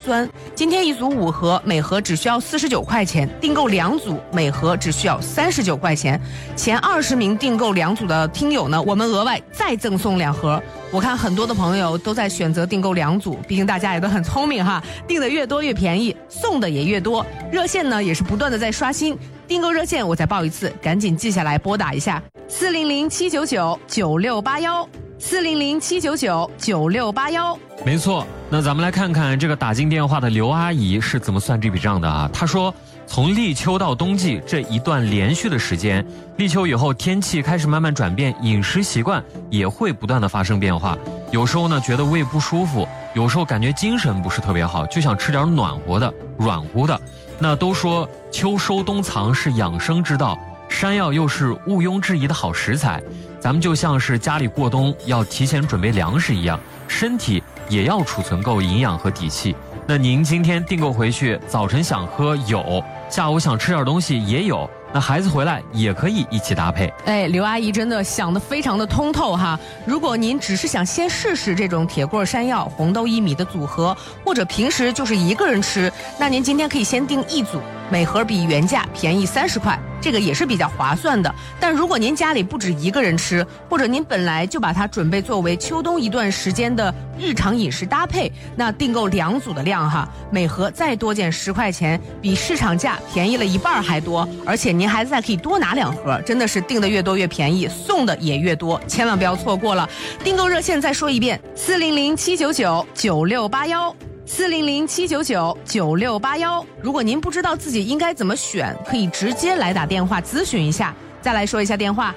酸。今天一组5盒，每盒只需要49块钱，订购2组，每盒只需要39块钱。前20名订购2组的听友呢，我们额外再赠送2盒。我看很多的朋友都在选择订购2组，毕竟大家也都很聪明哈，订的越多越便宜，送的也越多。热线呢也是不断的在刷新，订购热线我再报一次，赶紧记下来拨打一下400-799-9681，400-799-9681。 没错，那咱们来看看这个打进电话的刘阿姨是怎么算这笔账的啊？她说，从立秋到冬季这一段连续的时间，立秋以后天气开始慢慢转变，饮食习惯也会不断的发生变化。有时候呢觉得胃不舒服，有时候感觉精神不是特别好，就想吃点暖和的、软乎的。那都说秋收冬藏是养生之道，山药又是毋庸置疑的好食材。咱们就像是家里过冬要提前准备粮食一样，身体也要储存够营养和底气。那您今天订购回去，早晨想喝有，下午想吃点东西也有，那孩子回来也可以一起搭配。 刘阿姨真的想得非常的通透哈。如果您只是想先试试这种铁棍山药红豆薏米的组合，或者平时就是一个人吃，那您今天可以先订1组，每盒比原价便宜30块，这个也是比较划算的。但如果您家里不止一个人吃，或者您本来就把它准备作为秋冬一段时间的日常饮食搭配，那订购2组的量哈，每盒再多减10块钱，比市场价便宜了1半还多，而且您还再可以多拿2盒，真的是订的越多越便宜，送的也越多，千万不要错过了。订购热线再说一遍，400-799-9681，400-799-9681。如果您不知道自己应该怎么选，可以直接来打电话咨询一下。再来说一下电话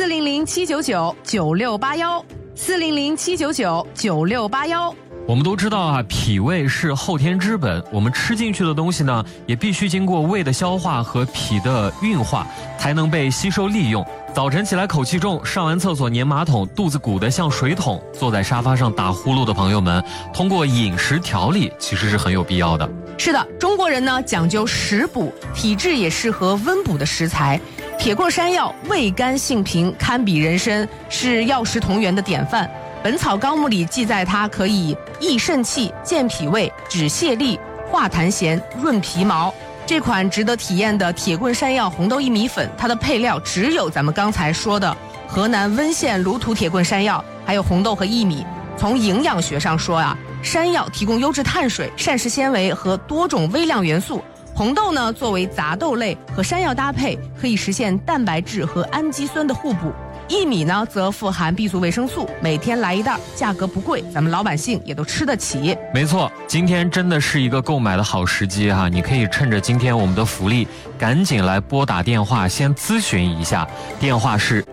：400-799-9681，400-799-9681。 我们都知道啊，脾胃是后天之本，我们吃进去的东西呢，也必须经过胃的消化和脾的运化，才能被吸收利用。早晨起来口气重，上完厕所粘马桶，肚子鼓得像水桶，坐在沙发上打呼噜的朋友们，通过饮食调理其实是很有必要的。 是的，中国人呢讲究食补，体质也适合温补的食材。铁棍山药味甘性平，堪比人参，是药食同源的典范。本草纲目里记载它可以益肾气、健脾胃、止泻痢、化痰涎、润皮毛。这款值得体验的铁棍山药红豆薏米粉，它的配料只有咱们刚才说的河南温县鲁土铁棍山药，还有红豆和薏米。从营养学上说啊，山药提供优质碳水、膳食纤维和多种微量元素。红豆呢，作为杂豆类和山药搭配，可以实现蛋白质和氨基酸的互补。薏米呢，则富含 B 族维生素，每天来1袋，价格不贵，咱们老百姓也都吃得起。 没错，今天真的是一个购买的好时机哈！你可以趁着今天我们的福利，赶紧来拨打电话先咨询一下，电话是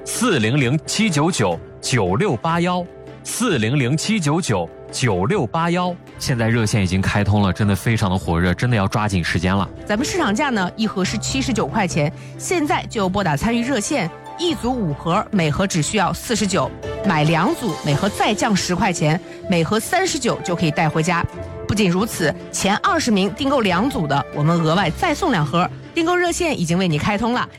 400-799-9681，400-799-9681。现在热线已经开通了，真的非常的火热，真的要抓紧时间了。 咱们市场价呢，1盒是79块钱，现在就拨打参与热线，1组5盒，每盒只需要49，买2组，每盒再降10块钱，每盒39就可以带回家。不仅如此，前20名订购2组的，我们额外再送2盒。订购热线已经为你开通了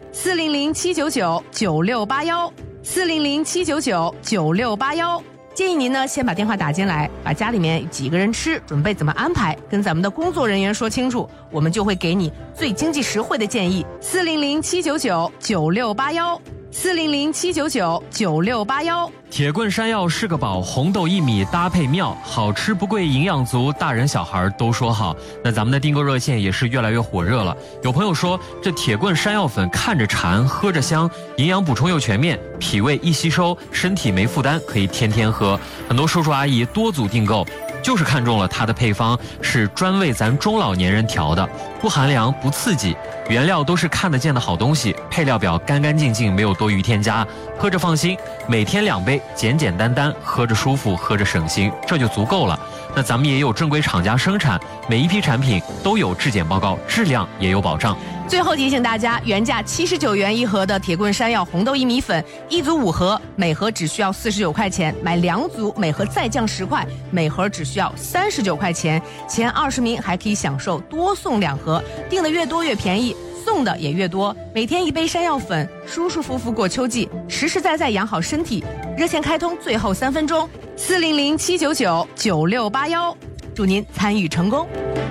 ，400-799-9681，400-799-9681。建议您呢先把电话打进来，把家里面几个人吃，准备怎么安排，跟咱们的工作人员说清楚，我们就会给你最经济实惠的建议。400-799-9681，400-799-9681。 铁棍山药是个宝，红豆薏米搭配妙，好吃不贵，营养足，大人小孩都说好。那咱们的订购热线也是越来越火热了。有朋友说，这铁棍山药粉看着馋，喝着香，营养补充又全面，脾胃易吸收，身体没负担，可以天天喝。很多叔叔阿姨多组订购，就是看中了它的配方是专为咱中老年人调的，不寒凉不刺激，原料都是看得见的好东西，配料表干干净净，没有多余添加，喝着放心。每天2杯，简简单单，喝着舒服，喝着省心，这就足够了。那咱们也有正规厂家生产，每一批产品都有质检报告，质量也有保障。 最后提醒大家，原价79元1盒的铁棍山药红豆薏米粉，1组5盒，每盒只需要49块钱，买2组，每盒再降10块，每盒只需要39块钱。前20名还可以享受多送2盒，订的越多越便宜，送的也越多。每天1杯山药粉，舒舒服服过秋季，实实在在养好身体。热线开通最后3分钟，400-799-9681，祝您参与成功。